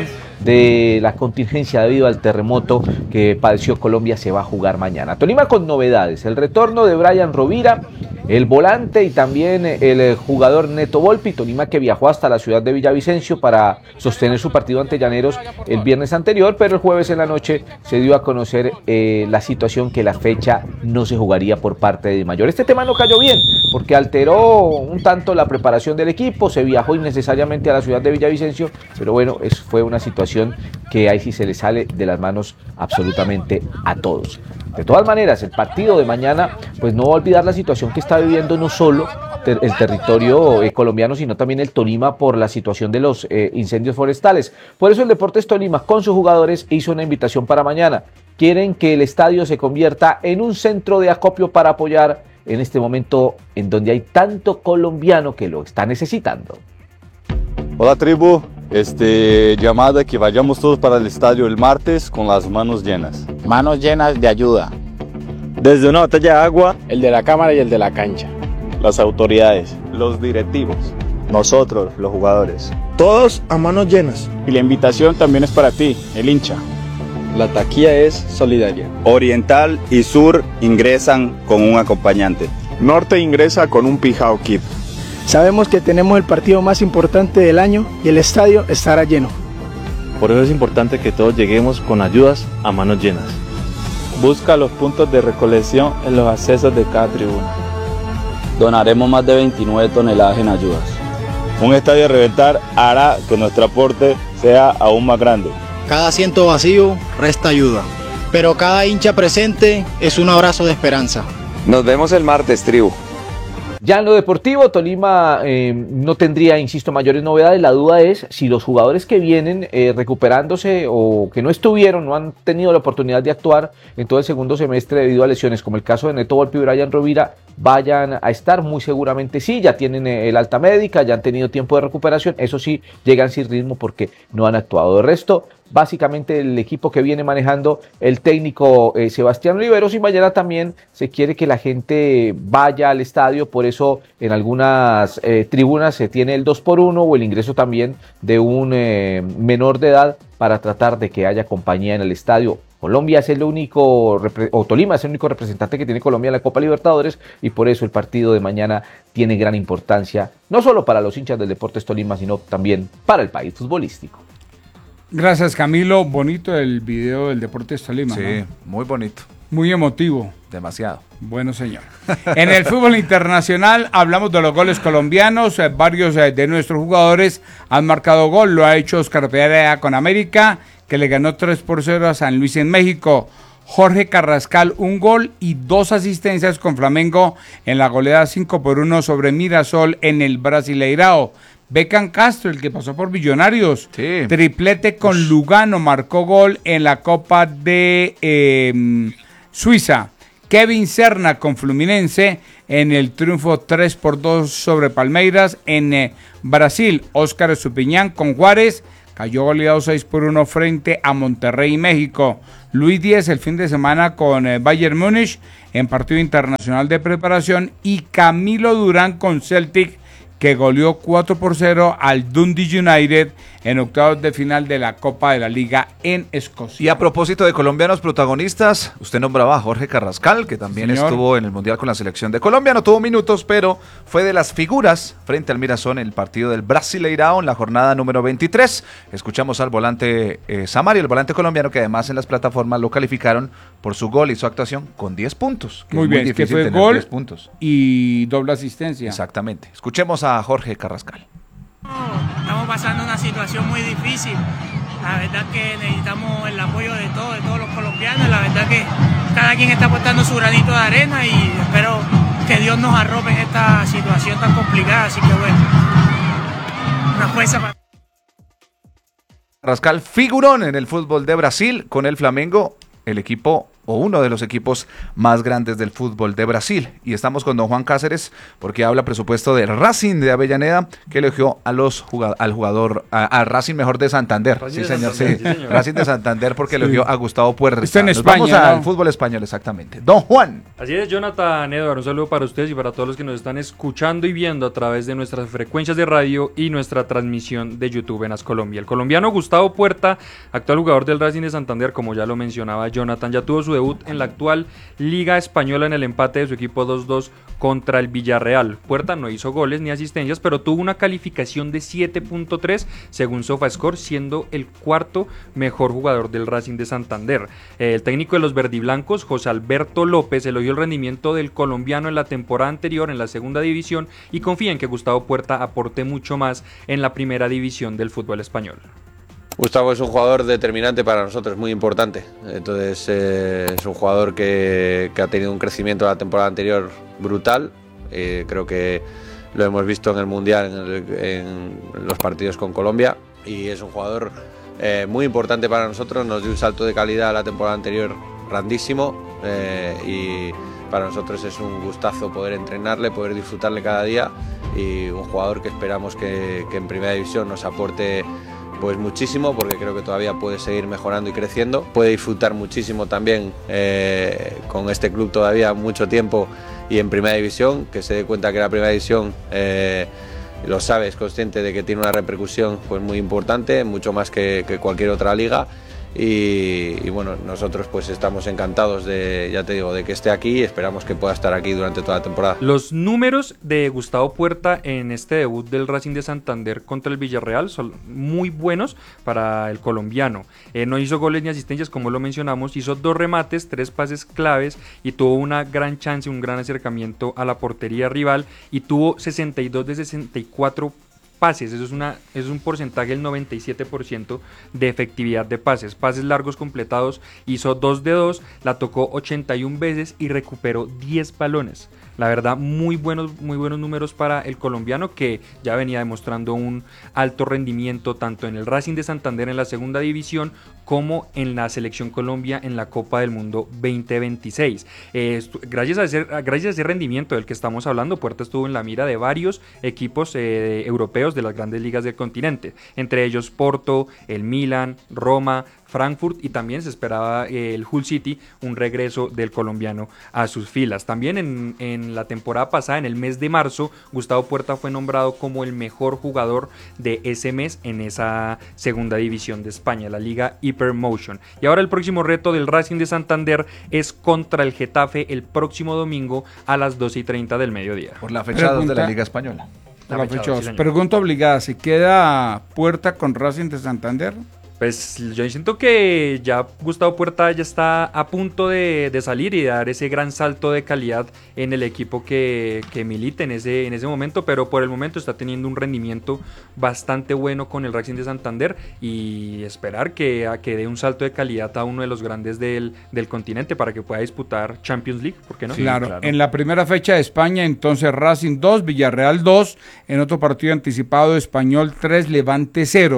de la contingencia debido al terremoto que padeció Colombia, se va a jugar mañana. Tolima con novedades: el retorno de Brian Rovira, el volante, y también el jugador Neto Volpi. Tolima, que viajó hasta la ciudad de Villavicencio para sostener su partido ante Llaneros el viernes anterior, pero el jueves en la noche se dio a conocer eh, la situación, que la fecha no se jugaría por parte de Mayor. Este tema no cayó bien, porque alteró un tanto la preparación del equipo, se viajó innecesariamente a la ciudad de Villavicencio, pero bueno, eso fue una situación que ahí sí se le sale de las manos absolutamente a todos. De todas maneras, el partido de mañana pues no va a olvidar la situación que está viviendo no solo ter el territorio eh, colombiano, sino también el Tolima, por la situación de los eh, incendios forestales. Por eso el Deportes Tolima, con sus jugadores, hizo una invitación para mañana. Quieren que el estadio se convierta en un centro de acopio para apoyar en este momento en donde hay tanto colombiano que lo está necesitando. Hola tribu, este, llamada que vayamos todos para el estadio el martes con las manos llenas. Manos llenas de ayuda. Desde una botella de agua, el de la cámara y el de la cancha. Las autoridades, los directivos, nosotros, los jugadores. Todos a manos llenas. Y la invitación también es para ti, el hincha. La taquilla es solidaria. Oriental y Sur ingresan con un acompañante. Norte ingresa con un Pijao Kit. Sabemos que tenemos el partido más importante del año y el estadio estará lleno. Por eso es importante que todos lleguemos con ayudas a manos llenas. Busca los puntos de recolección en los accesos de cada tribuna. Donaremos más de veintinueve toneladas en ayudas. Un estadio a reventar hará que nuestro aporte sea aún más grande. Cada asiento vacío resta ayuda, pero cada hincha presente es un abrazo de esperanza. Nos vemos el martes, tribu. Ya en lo deportivo, Tolima eh, no tendría, insisto, mayores novedades. La duda es si los jugadores que vienen eh, recuperándose o que no estuvieron, no han tenido la oportunidad de actuar en todo el segundo semestre debido a lesiones, como el caso de Neto Volpi y Brian Rovira, vayan a estar. Muy seguramente sí, ya tienen eh, el alta médica, ya han tenido tiempo de recuperación. Eso sí, llegan sin ritmo porque no han actuado. De resto, básicamente el equipo que viene manejando el técnico eh, Sebastián Oliveros, y mañana también se quiere que la gente vaya al estadio. Por eso en algunas eh, tribunas se tiene el dos por uno o el ingreso también de un eh, menor de edad, para tratar de que haya compañía en el estadio. Colombia es el único, o Tolima es el único representante que tiene Colombia en la Copa Libertadores, y por eso el partido de mañana tiene gran importancia, no solo para los hinchas del Deportes Tolima, sino también para el país futbolístico. Gracias, Camilo. Bonito el video del Deportes Tolima. Sí, ¿no? Muy bonito. Muy emotivo. Demasiado. Bueno, señor. En el fútbol internacional hablamos de los goles colombianos. Eh, varios eh, de nuestros jugadores han marcado gol. Lo ha hecho Oscar Perea con América, que le ganó tres por cero a San Luis en México. Jorge Carrascal, un gol y dos asistencias con Flamengo en la goleada cinco por uno sobre Mirasol en el Brasileirao. Beckham Castro, el que pasó por Millonarios, sí. Triplete con Lugano, marcó gol en la Copa de eh, Suiza. Kevin Serna con Fluminense en el triunfo tres por dos sobre Palmeiras. En eh, Brasil, Óscar Estupiñán con Juárez cayó goleado seis por uno frente a Monterrey, México. Luis Díaz el fin de semana con eh, Bayern Múnich en partido internacional de preparación. Y Camilo Durán con Celtic, que goleó cuatro por cero al Dundee United en octavos de final de la Copa de la Liga en Escocia. Y a propósito de colombianos protagonistas, usted nombraba a Jorge Carrascal, que también Señor. estuvo en el Mundial con la selección de Colombia, no tuvo minutos, pero fue de las figuras frente al Mirazón en el partido del Brasileirao en la jornada número veintitrés. Escuchamos al volante eh, Samario, el volante colombiano, que además en las plataformas lo calificaron por su gol y su actuación con diez puntos. Que muy bien, muy que fue gol diez puntos. Y doble asistencia. Exactamente. Escuchemos a Jorge Carrascal. Estamos pasando una situación muy difícil. La verdad que necesitamos el apoyo de todos, de todos los colombianos. La verdad que cada quien está aportando su granito de arena y espero que Dios nos arrope en esta situación tan complicada. Así que bueno, una fuerza para... Carrascal, figurón en el fútbol de Brasil con el Flamengo, el equipo o uno de los equipos más grandes del fútbol de Brasil. Y estamos con don Juan Cáceres porque habla presupuesto del Racing de Avellaneda, que elogió a los jugad- al jugador, a, a Racing mejor de Santander. Racing Sí, de señor, Santander, sí. sí, señor. Racing de Santander porque Sí. elogió a Gustavo Puerta. Está en Nos España, vamos ¿no? al fútbol español, exactamente. Don Juan. Así es, Jonathan, Edward, un saludo para ustedes y para todos los que nos están escuchando y viendo a través de nuestras frecuencias de radio y nuestra transmisión de YouTube en As Colombia. El colombiano Gustavo Puerta, actual jugador del Racing de Santander, como ya lo mencionaba Jonathan, ya tuvo su debut en la actual Liga Española en el empate de su equipo dos dos contra el Villarreal. Puerta no hizo goles ni asistencias, pero tuvo una calificación de siete punto tres según SofaScore, siendo el cuarto mejor jugador del Racing de Santander. El técnico de los verdiblancos, José Alberto López, elogió el rendimiento del colombiano en la temporada anterior en la segunda división y confía en que Gustavo Puerta aporte mucho más en la primera división del fútbol español. Gustavo es un jugador determinante para nosotros, muy importante. Entonces eh, es un jugador que, que ha tenido un crecimiento la temporada anterior brutal. Eh, creo que lo hemos visto en el Mundial, en, el, en los partidos con Colombia. Y es un jugador eh, muy importante para nosotros. Nos dio un salto de calidad la temporada anterior grandísimo. Eh, y para nosotros es un gustazo poder entrenarle, poder disfrutarle cada día. Y un jugador que esperamos que, que en Primera División nos aporte pues muchísimo, porque creo que todavía puede seguir mejorando y creciendo. Puede disfrutar muchísimo también eh, con este club todavía mucho tiempo y en Primera División, que se dé cuenta que la Primera División eh, lo sabe, es consciente de que tiene una repercusión pues muy importante, mucho más que, que cualquier otra liga. Y, y bueno, nosotros pues estamos encantados de, ya te digo, de que esté aquí y esperamos que pueda estar aquí durante toda la temporada. Los números de Gustavo Puerta en este debut del Racing de Santander contra el Villarreal son muy buenos para el colombiano. Eh, no hizo goles ni asistencias, como lo mencionamos, hizo dos remates, tres pases claves y tuvo una gran chance, un gran acercamiento a la portería rival y tuvo sesenta y dos de sesenta y cuatro pases, eso es, una, es un porcentaje del noventa y siete por ciento de efectividad de pases, pases largos completados, hizo dos de dos, la tocó ochenta y una veces y recuperó diez balones. La verdad, muy buenos, muy buenos números para el colombiano, que ya venía demostrando un alto rendimiento tanto en el Racing de Santander en la segunda división como en la Selección Colombia en la Copa del Mundo veinte veintiséis. Eh, gracias, a ese, gracias a ese rendimiento del que estamos hablando, Puerta estuvo en la mira de varios equipos eh, europeos de las grandes ligas del continente, entre ellos Porto, el Milan, Roma, Frankfurt, y también se esperaba eh, el Hull City, un regreso del colombiano a sus filas. También en, en la temporada pasada, en el mes de marzo, Gustavo Puerta fue nombrado como el mejor jugador de ese mes en esa segunda división de España, la Liga Hypermotion. Y ahora el próximo reto del Racing de Santander es contra el Getafe el próximo domingo a las doce y treinta del mediodía. Por la fecha dos de la Liga Española. Por la fecha dos. Pregunta obligada, ¿se queda Puerta con Racing de Santander? Pues yo siento que ya Gustavo Puerta ya está a punto de, de salir y de dar ese gran salto de calidad en el equipo que, que milita en ese, en ese momento, pero por el momento está teniendo un rendimiento bastante bueno con el Racing de Santander y esperar que, a que dé un salto de calidad a uno de los grandes del, del continente para que pueda disputar Champions League, ¿por qué no? Sí, claro. claro, en la primera fecha de España, entonces Racing dos, Villarreal dos, en otro partido anticipado Español tres, Levante cero.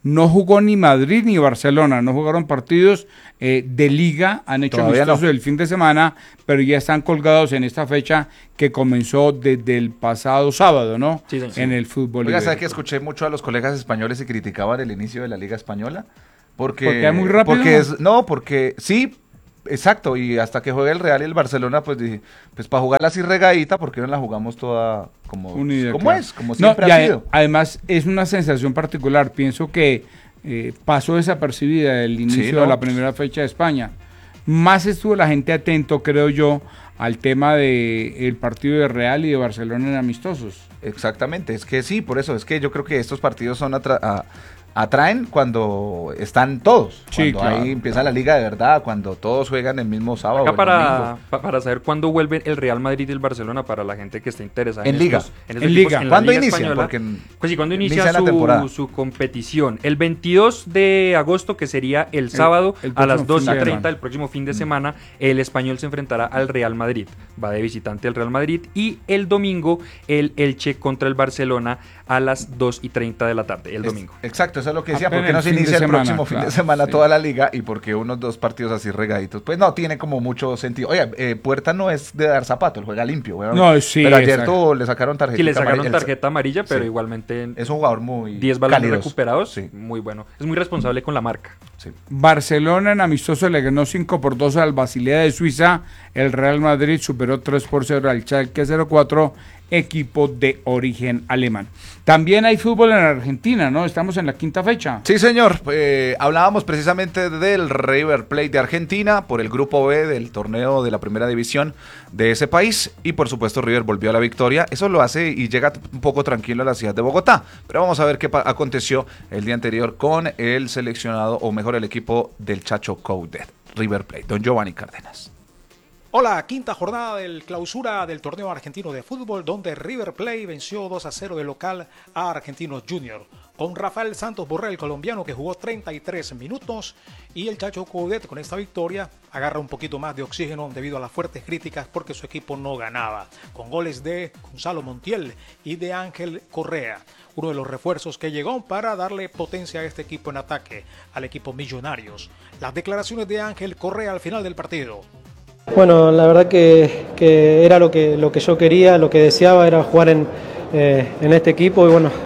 no jugó ni Madrid ni Barcelona, no jugaron partidos eh, de liga, han hecho amistosos no. el fin de semana, pero ya están colgados en esta fecha que comenzó desde el pasado sábado, ¿no? Sí, sí, sí. En el fútbol. Oiga, ¿sabe que escuché mucho a los colegas españoles y criticaban el inicio de la Liga Española? Porque, porque es muy rápido. Porque es, no, porque sí, exacto, y hasta que juegue el Real y el Barcelona, pues dije, pues para jugarla así regadita, ¿por qué no la jugamos toda como, Unida, como claro. es? Como siempre no, ha sido. Además, es una sensación particular. Pienso que eh, pasó desapercibida el inicio sí, ¿no? de la primera fecha de España. Más estuvo la gente atento, creo yo, al tema del partido de Real y de Barcelona en amistosos. Exactamente, es que sí, por eso, es que yo creo que estos partidos son atra a, atraen cuando están todos, sí, cuando claro, ahí empieza la liga de verdad, cuando todos juegan el mismo sábado. Acá el para, pa, para saber cuándo vuelven el Real Madrid y el Barcelona, para la gente que esté interesada en, en liga, estos, en, en liga. En ¿Cuándo liga inicia? Española, Porque pues sí, cuando inicia, inicia su, su competición. El veintidós de agosto, que sería el sábado, el, el a las dos y treinta del próximo fin de semana, el Español se enfrentará al Real Madrid. Va de visitante al Real Madrid. Y el domingo, el Elche contra el Barcelona a las dos y treinta de la tarde, el domingo. Es, exacto, eso es lo que decía, porque no se inicia el semana, próximo fin claro, de semana sí. toda la liga y porque unos dos partidos así regaditos, pues no tiene como mucho sentido. Oye, eh, Puerta no es de dar zapato, él juega limpio, bueno, no, sí, pero ayer tuvo, le sacaron tarjeta sí, le sacaron amarilla, tarjeta amarilla, pero sí. igualmente es un jugador muy diez balones cálidos. recuperados, sí. muy bueno, es muy responsable con la marca. Sí. Barcelona en amistoso le ganó cinco por dos al Basilea de Suiza, el Real Madrid superó tres por cero al Schalke cero cuatro, equipo de origen alemán. También hay fútbol en Argentina, ¿no? Estamos en la quinta fecha. Sí, señor. Eh, hablábamos precisamente del River Plate de Argentina por el grupo B del torneo de la primera división de ese país y por supuesto River volvió a la victoria. Eso lo hace y llega un poco tranquilo a la ciudad de Bogotá. Pero vamos a ver qué aconteció el día anterior con el seleccionado, o mejor el equipo del Chacho Coudet, River Plate. Don Giovanni Cárdenas. Hola, quinta jornada del clausura del torneo argentino de fútbol, donde River Plate venció dos a cero de local a Argentinos Junior, con Rafael Santos Borrell, el colombiano, que jugó treinta y tres minutos, y el Chacho Coudet con esta victoria agarra un poquito más de oxígeno debido a las fuertes críticas porque su equipo no ganaba, con goles de Gonzalo Montiel y de Ángel Correa, uno de los refuerzos que llegó para darle potencia a este equipo en ataque, al equipo Millonarios. Las declaraciones de Ángel Correa al final del partido. Bueno, la verdad que, que era lo que, lo que yo quería, lo que deseaba era jugar en, eh, en este equipo y bueno,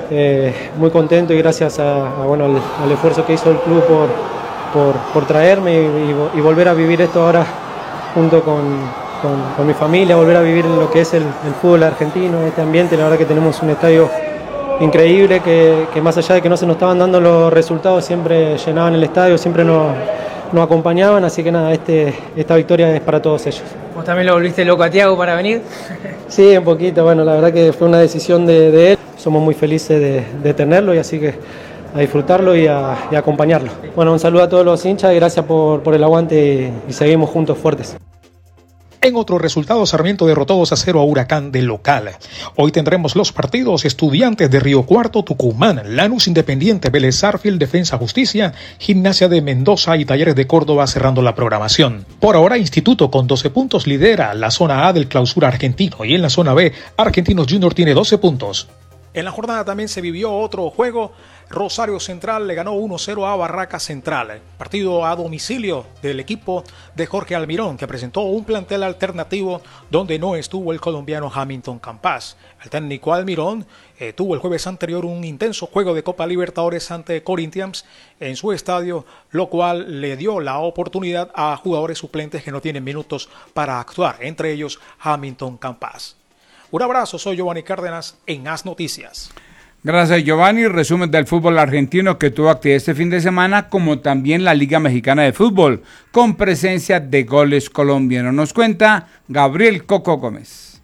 eh, muy contento y gracias a, a, bueno, al, al esfuerzo que hizo el club por, por, por traerme y, y, y volver a vivir esto ahora junto con, con, con mi familia, volver a vivir lo que es el, el fútbol argentino, este ambiente. La verdad que tenemos un estadio increíble que, que más allá de que no se nos estaban dando los resultados, siempre llenaban el estadio, siempre nos... nos acompañaban, así que nada, este, esta victoria es para todos ellos. ¿Vos también lo volviste loco a Thiago para venir? Sí, un poquito, bueno, la verdad que fue una decisión de, de él, somos muy felices de, de tenerlo y así que a disfrutarlo y a, y a acompañarlo. Bueno, un saludo a todos los hinchas y gracias por, por el aguante y, y seguimos juntos fuertes. En otro resultado, Sarmiento derrotó dos a cero a Huracán de local. Hoy tendremos los partidos Estudiantes de Río Cuarto, Tucumán, Lanús Independiente, Vélez Sarsfield, Defensa Justicia, Gimnasia de Mendoza y Talleres de Córdoba cerrando la programación. Por ahora, Instituto con doce puntos lidera la zona A del clausura argentino y en la zona B, Argentinos Junior tiene doce puntos. En la jornada también se vivió otro juego. Rosario Central le ganó uno cero a Barraca Central. Partido a domicilio del equipo de Jorge Almirón, que presentó un plantel alternativo donde no estuvo el colombiano Hamilton Campas. El técnico Almirón eh, tuvo el jueves anterior un intenso juego de Copa Libertadores ante Corinthians en su estadio, lo cual le dio la oportunidad a jugadores suplentes que no tienen minutos para actuar, entre ellos Hamilton Campas. Un abrazo, soy Giovanni Cárdenas en As Noticias. Gracias, Giovanni. Resumen del fútbol argentino que tuvo actividad este fin de semana, como también la Liga Mexicana de Fútbol, con presencia de goles colombianos. Nos cuenta Gabriel Coco Gómez.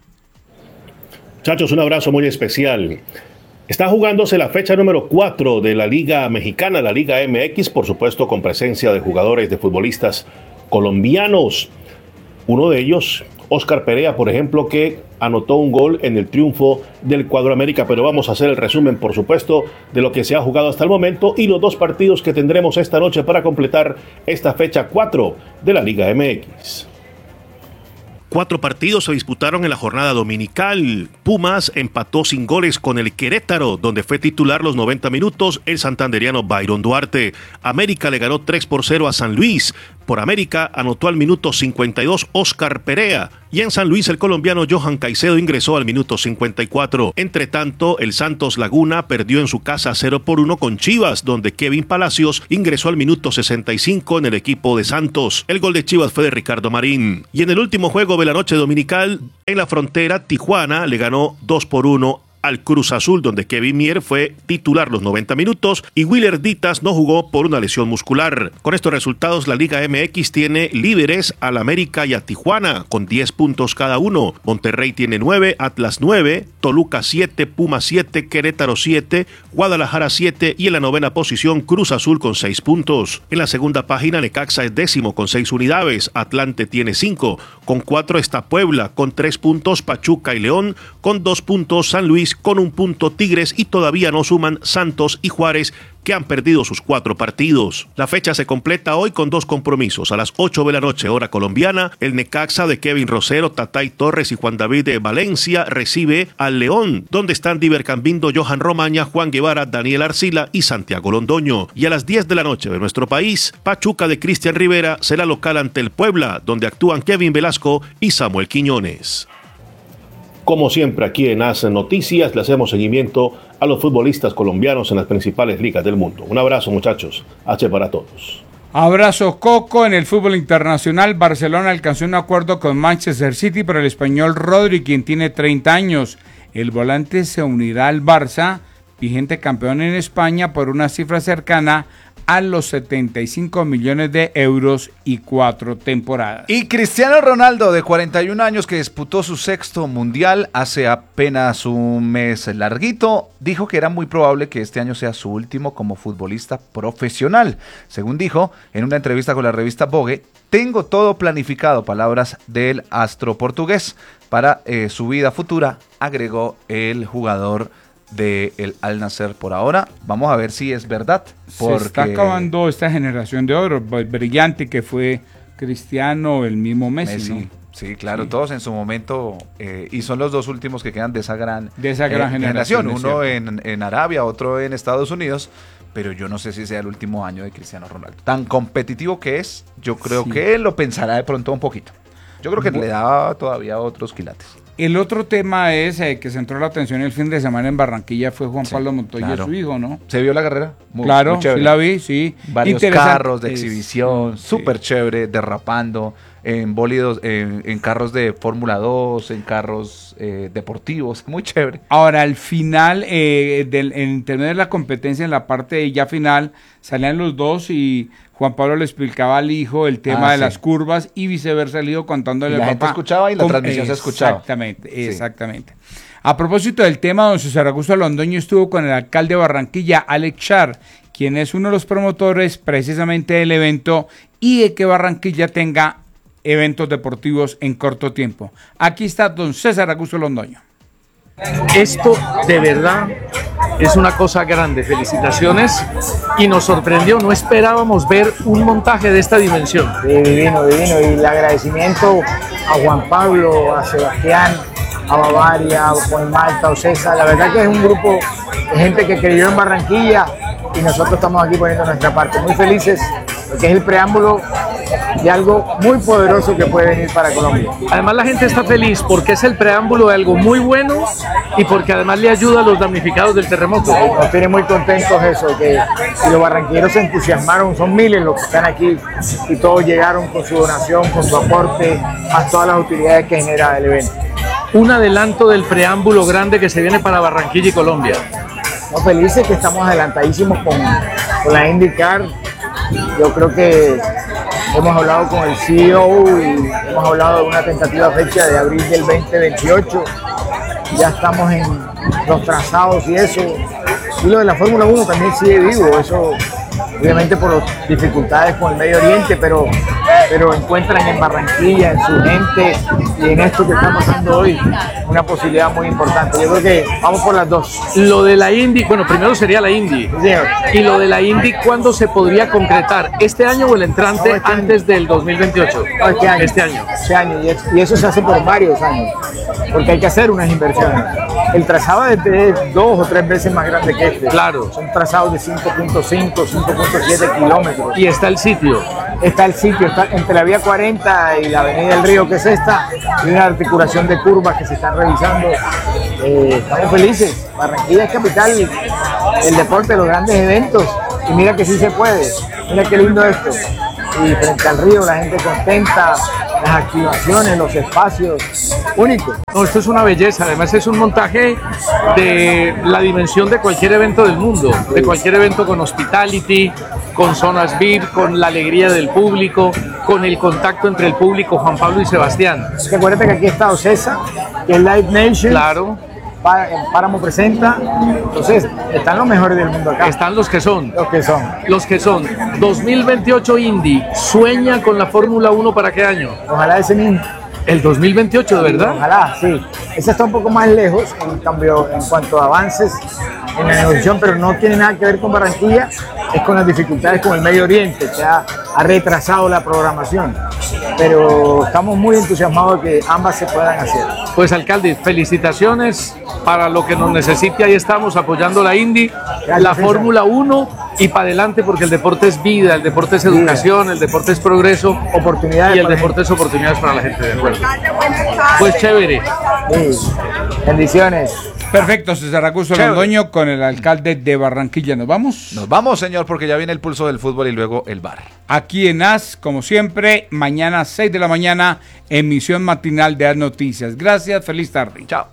Muchachos, un abrazo muy especial. Está jugándose la fecha número cuatro de la Liga Mexicana, la Liga M X, por supuesto con presencia de jugadores, de futbolistas colombianos. Uno de ellos, Oscar Perea, por ejemplo, que anotó un gol en el triunfo del Cuadro América, pero vamos a hacer el resumen, por supuesto, de lo que se ha jugado hasta el momento y los dos partidos que tendremos esta noche para completar esta fecha cuatro de la Liga M X. Cuatro partidos se disputaron en la jornada dominical. Pumas empató sin goles con el Querétaro, donde fue titular los noventa minutos el santanderiano Byron Duarte. América le ganó tres por cero a San Luis. Por América anotó al minuto cincuenta y dos Oscar Perea. Y en San Luis el colombiano Johan Caicedo ingresó al minuto cincuenta y cuatro. Entre tanto, el Santos Laguna perdió en su casa cero por uno con Chivas, donde Kevin Palacios ingresó al minuto sesenta y cinco en el equipo de Santos. El gol de Chivas fue de Ricardo Marín. Y en el último juego de la noche dominical, en la Frontera, Tijuana le ganó dos por uno al Cruz Azul, donde Kevin Mier fue titular los noventa minutos y Willer Ditas no jugó por una lesión muscular. Con estos resultados, la Liga M X tiene líderes al América y a Tijuana, con diez puntos cada uno. Monterrey tiene nueve, Atlas nueve, Toluca siete, Pumas siete, Querétaro siete, Guadalajara siete y en la novena posición Cruz Azul con seis puntos. En la segunda página, Necaxa es décimo con seis unidades, Atlante tiene cinco, con cuatro está Puebla, con tres puntos Pachuca y León, con dos puntos San Luis, con un punto Tigres y todavía no suman Santos y Juárez, que han perdido sus cuatro partidos. La fecha se completa hoy con dos compromisos. A las ocho de la noche, hora colombiana, el Necaxa de Kevin Rosero, Tatay Torres y Juan David de Valencia recibe al León, donde están Diver Cambindo, Johan Romaña, Juan Guevara, Daniel Arcila y Santiago Londoño. Y a las diez de la noche de nuestro país, Pachuca de Cristian Rivera será local ante el Puebla, donde actúan Kevin Velasco y Samuel Quiñones. Como siempre, aquí en As Noticias le hacemos seguimiento a los futbolistas colombianos en las principales ligas del mundo. Un abrazo, muchachos. H para todos. Abrazo, Coco. En el fútbol internacional, Barcelona alcanzó un acuerdo con Manchester City por el español Rodri, quien tiene treinta años. El volante se unirá al Barça, vigente campeón en España, por una cifra cercana a los setenta y cinco millones de euros y cuatro temporadas. Y Cristiano Ronaldo, de cuarenta y un años, que disputó su sexto mundial hace apenas un mes larguito, dijo que era muy probable que este año sea su último como futbolista profesional. Según dijo en una entrevista con la revista Vogue, tengo todo planificado, palabras del astro portugués, para eh, su vida futura, agregó el jugador del Al Nassr por ahora. Vamos a ver si es verdad. Porque se está acabando esta generación de oro brillante que fue Cristiano, el mismo Messi, Messi. ¿no? Sí, claro, sí. Todos en su momento, eh, y son los dos últimos que quedan de esa gran, de esa gran eh, generación, generación. Uno en, en Arabia, otro en Estados Unidos, pero yo no sé si sea el último año de Cristiano Ronaldo. Tan competitivo que es, yo creo sí. que él lo pensará de pronto un poquito. Yo creo que bueno. le da todavía otros quilates. El otro tema es eh, que centró la atención el fin de semana en Barranquilla fue Juan sí, Pablo Montoya, claro. su hijo, ¿no? ¿Se vio la carrera? Muy, claro, muy sí la vi, sí. Varios carros de exhibición, súper sí. chévere, derrapando, en bólidos, en, en carros de Fórmula dos, en carros eh, deportivos, muy chévere. Ahora, al final, eh, del, en intermedio de la competencia, en la parte ya final, salían los dos y Juan Pablo le explicaba al hijo el tema ah, de sí. las curvas y viceversa, el hijo contándole al papá. La gente escuchaba y la transmisión se escuchaba. Exactamente, sí. exactamente. A propósito del tema, don César Augusto Londoño estuvo con el alcalde de Barranquilla, Alex Char, quien es uno de los promotores precisamente del evento y de que Barranquilla tenga eventos deportivos en corto tiempo. Aquí está don César Augusto Londoño. Esto de verdad es una cosa grande, felicitaciones, y nos sorprendió, no esperábamos ver un montaje de esta dimensión. Sí, divino, divino, y el agradecimiento a Juan Pablo, a Sebastián, a Bavaria, a Juan Malta, a César, la verdad que es un grupo de gente que creyó en Barranquilla y nosotros estamos aquí poniendo nuestra parte, muy felices, porque es el preámbulo de algo muy poderoso que puede venir para Colombia. Además la gente está feliz porque es el preámbulo de algo muy bueno y porque además le ayuda a los damnificados del terremoto. Nos tiene muy contentos eso, que los barranquilleros se entusiasmaron, son miles los que están aquí y todos llegaron con su donación, con su aporte, más todas las utilidades que genera el evento. Un adelanto del preámbulo grande que se viene para Barranquilla y Colombia. Estamos felices que estamos adelantadísimos con, con la IndyCar. Yo creo que hemos hablado con el C E O y hemos hablado de una tentativa fecha de abril del veinte veintiocho. Ya estamos en los trazados y eso. Y lo de la Fórmula uno también sigue vivo. Eso obviamente por las dificultades con el Medio Oriente, pero, pero encuentran en Barranquilla, en su gente y en esto que está pasando hoy, una posibilidad muy importante. Yo creo que vamos por las dos. Lo de la Indy, bueno, primero sería la Indy. Sí, y lo de la Indy, ¿cuándo se podría concretar? ¿Este año o el entrante no, este antes año. del dos mil veintiocho? No, este año. Este año. Este año. Y, es, y eso se hace por varios años, porque hay que hacer unas inversiones. El trazado es de dos o tres veces más grande que este. Claro. Son trazados de cinco punto cinco, cinco punto siete kilómetros. Y está el sitio. Está el sitio, está entre la vía cuarenta y la avenida del Río, que es esta, y una articulación de curvas que se están revisando. Eh, estamos felices. Barranquilla es capital del deporte, los grandes eventos, y mira que sí se puede. Mira qué lindo esto. Y frente al río, la gente contenta, las activaciones, los espacios, únicos. No, esto es una belleza, además es un montaje de la dimensión de cualquier evento del mundo, de cualquier evento con hospitality, con zonas V I P, con la alegría del público, con el contacto entre el público, Juan Pablo y Sebastián. Recuerda que aquí está Ocesa, que es Live Nation. Claro. Páramo presenta, entonces están los mejores del mundo acá. Están los que son. Los que son. Los que son. dos mil veintiocho Indy, ¿sueña con la Fórmula uno para qué año? Ojalá ese mismo. El dos mil veintiocho, ¿de verdad? Ojalá, sí. Ese está un poco más lejos, en cambio, en cuanto a avances en la negociación, pero no tiene nada que ver con Barranquilla, es con las dificultades con el Medio Oriente, que ha, ha retrasado la programación. Pero estamos muy entusiasmados de que ambas se puedan hacer. Pues alcalde, felicitaciones para lo que nos necesite, ahí estamos apoyando la Indy, Gracias, la Fórmula uno y para adelante porque el deporte es vida, el deporte es educación, el deporte es progreso, oportunidades y el deporte es oportunidades para la gente, de acuerdo. Pues chévere. Sí. Bendiciones. Perfecto, César Augusto Londoño con el alcalde de Barranquilla. ¿Nos vamos? Nos vamos, señor, porque ya viene el pulso del fútbol y luego el bar. Aquí en A S, como siempre, mañana seis de la mañana, emisión matinal de A S Noticias. Gracias, feliz tarde. Chao.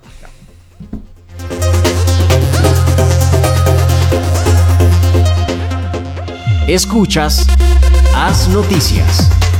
Escuchas A S Noticias.